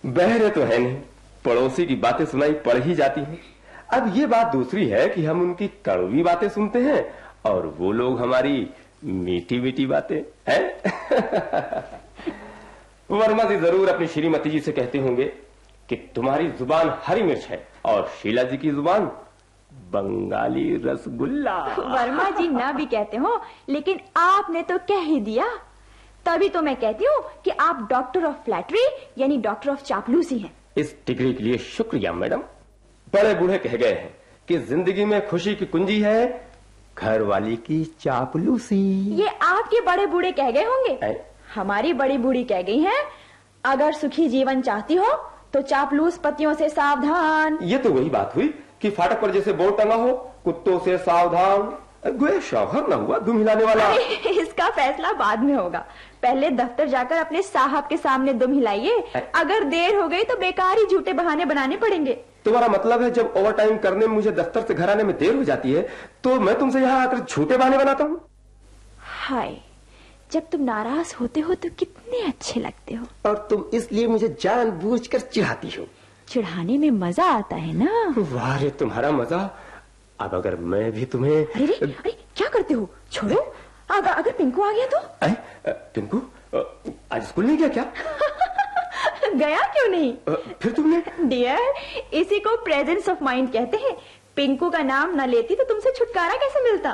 बहरे तो है नहीं, पड़ोसी की बातें सुनाई पड़ ही जाती हैं। अब ये बात दूसरी है कि हम उनकी कड़वी बातें सुनते हैं और वो लोग हमारी मीठी मीठी बातें हैं। वर्मा जी जरूर अपनी श्रीमती जी से कहते होंगे कि तुम्हारी जुबान हरी मिर्च है और शीला जी की जुबान बंगाली रसगुल्ला। वर्मा जी ना भी कहते हो, लेकिन आपने तो कह ही दिया। तभी तो मैं कहती हूँ कि आप डॉक्टर ऑफ फ्लैटरी यानी डॉक्टर ऑफ चापलूसी हैं। इस डिग्री के लिए शुक्रिया मैडम। बड़े बूढ़े कह गए हैं कि जिंदगी में खुशी की कुंजी है घर वाली की चापलूसी। ये आपके बड़े बूढ़े कह गए होंगे। हमारी बड़ी बूढ़ी कह गई है, अगर सुखी जीवन चाहती हो तो चापलूस पतियों से सावधान। ये तो वही बात हुई कि फाटक पर जैसे बोर्ड टंगा हो, कुत्तों से सावधान। गोया शौहर न हुआ दुम हिलाने वाला। इसका फैसला बाद में होगा, पहले दफ्तर जाकर अपने साहब के सामने दुम हिलाइए। अगर देर हो गई तो बेकार ही झूठे बहाने बनाने पड़ेंगे। तुम्हारा मतलब है जब ओवर टाइम करने में मुझे दफ्तर से घर आने में देर हो जाती है तो मैं तुमसे यहाँ आकर झूठे बहाने बनाता हूँ? हाय, जब तुम नाराज होते हो तो कितने अच्छे लगते हो। और तुम इसलिए मुझे जानबूझकर चिढ़ाती हो। चिढ़ाने में मजा आता है ना। वाह रे तुम्हारा मजा। अब अगर मैं भी तुम्हें अरे क्या करते हो, छोड़ो। अगर पिंकू आ गया तो? पिंकू आज स्कूल नहीं गया क्या? गया क्यों नहीं? फिर तुमने? डियर, इसी को प्रेजेंस ऑफ माइंड कहते हैं। पिंकू का नाम न लेती तो तुमसे छुटकारा कैसे मिलता?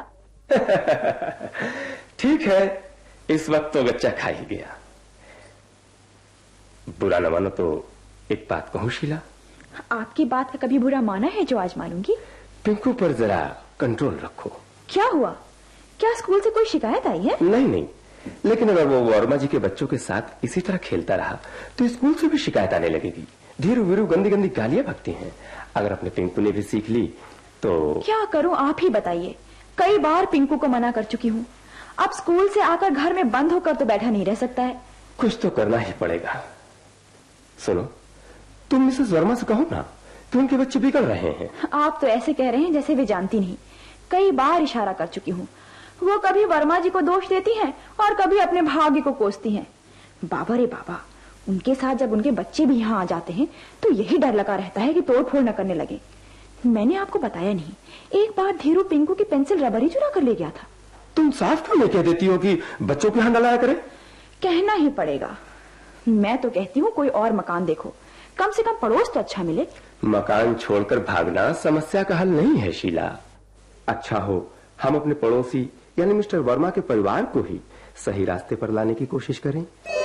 ठीक है, इस वक्त तो बच्चा खा ही गया। बुरा न मानो तो एक बात कहूं शीला? आपकी बात का कभी बुरा माना है जो आज मानूंगी? पिंकू पर जरा कंट्रोल रखो। क्या हुआ? क्या स्कूल से कोई शिकायत आई है? नहीं, लेकिन अगर वो वर्मा जी के बच्चों के साथ इसी तरह खेलता रहा तो स्कूल से भी शिकायत आने लगेगी। धीरू वीरू गंदी गंदी गालियां बकती हैं। अगर अपने पिंकू ने भी सीख ली तो क्या करूं, आप ही बताइए। कई बार पिंकू को मना कर चुकी हूँ। अब स्कूल से आकर घर में बंद होकर तो बैठा नहीं रह सकता है। कुछ तो करना ही पड़ेगा। सुनो, तुम मिसेस वर्मा से कहो ना कि उनके बच्चे बिगड़ रहे हैं। आप तो ऐसे कह रहे हैं जैसे वे जानती नहीं। कई बार इशारा कर चुकी हूँ। वो कभी वर्मा जी को दोष देती हैं और कभी अपने भाग्य को कोसती हैं। बाबा रे बाबा, उनके साथ जब उनके बच्चे भी यहाँ आ जाते हैं तो यही डर लगा रहता है कि तोड़फोड़ न करने लगे। मैंने आपको बताया नहीं, एक बार धीरू पिंकू की पेंसिल रबर ही चुरा कर ले गया था। तुम साफ क्यों नहीं कह देती हो कि बच्चों के यहाँ न लाया करे? कहना ही पड़ेगा। मैं तो कहती हूँ कोई और मकान देखो, कम से कम पड़ोस तो अच्छा मिले। मकान छोड़कर भागना समस्या का हल नहीं है शीला। अच्छा हो हम अपने पड़ोसी यानी मिस्टर वर्मा के परिवार को ही सही रास्ते पर लाने की कोशिश करें।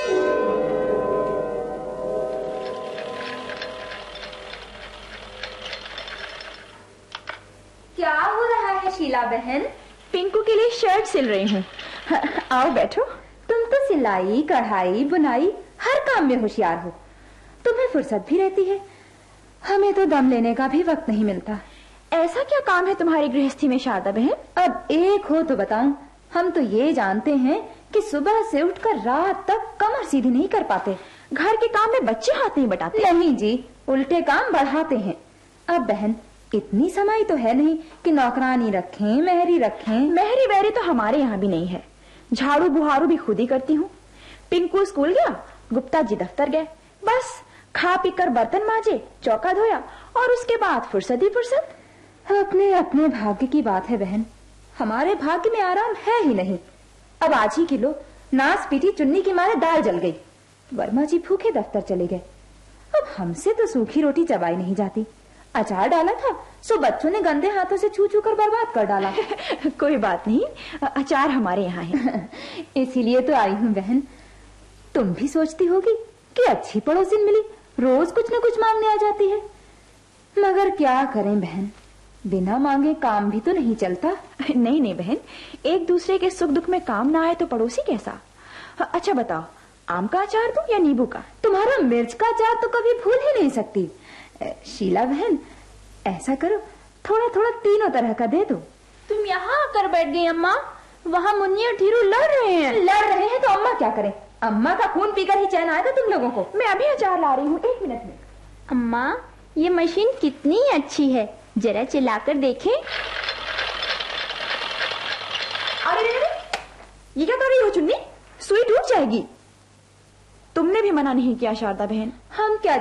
क्या हो रहा है शीला बहन? पिंकू के लिए शर्ट सिल रही हूँ। आओ बैठो। तुम तो सिलाई, कढ़ाई, बुनाई हर काम में होशियार हो। तुम्हें फुर्सत भी रहती है, हमें तो दम लेने का भी वक्त नहीं मिलता। ऐसा क्या काम है तुम्हारी गृहस्थी में शारदा बहन? अब एक हो तो बताऊं। हम तो ये जानते हैं कि सुबह से उठकर रात तक कमर सीधी नहीं कर पाते। घर के काम में बच्चे हाथ नहीं बटाते। नहीं जी, उल्टे काम बढ़ाते हैं। अब बहन इतनी समय तो है नहीं कि नौकरानी रखें, मेहरी रखें। मेहरी वहरी तो हमारे यहाँ भी नहीं है। झाड़ू बुहारू भी खुद ही करती हूँ। पिंकू स्कूल गया, गुप्ता जी दफ्तर गए, बस खा पी कर बर्तन मांजे, चौका धोया और उसके बाद फुर्सत ही फुर्सत। अपने अपने भाग्य की बात है बहन, हमारे भाग्य में आराम है ही नहीं। अब आज ही किलो नास पीटी चुन्नी की मारे दाल जल गई। वर्मा जी भूखे दफ्तर चले गए। अब हमसे तो सूखी रोटी चबाई नहीं जाती। अचार डाला था सो बच्चों ने गंदे हाथों से छू छू कर बर्बाद कर डाला। कोई बात नहीं, अचार हमारे यहाँ है। इसीलिए तो आई हूँ बहन। तुम भी सोचती होगी कि अच्छी पड़ोसिन मिली, रोज कुछ न कुछ मांगने आ जाती है। मगर क्या करें बहन, बिना मांगे काम भी तो नहीं चलता। नहीं बहन, एक दूसरे के सुख दुख में काम ना आए तो पड़ोसी कैसा? अच्छा बताओ, आम का अचार दूं या नींबू का? तुम्हारा मिर्च का अचार तो कभी भूल ही नहीं सकती। शीला बहन ऐसा करो, थोड़ा थोड़ा तीनों तरह का दे दो। तुम यहाँ आकर बैठ गई अम्मा, वहाँ मुन्नी और धीरू लड़ रहे हैं। लड़ रहे हैं तो अम्मा क्या करें? अम्मा का खून पीकर ही चैन आएगा तुम लोगों को। मैं अभी अचार ला रही हूँ, 1 मिनट में। अम्मा ये मशीन कितनी अच्छी है, जरा चलाकर देखें। अरे ये क्या कर रही हो चुन्नी? सुई टूट जाएगी। तुमने भी मना नहीं किया शारदा बहन। हम क्या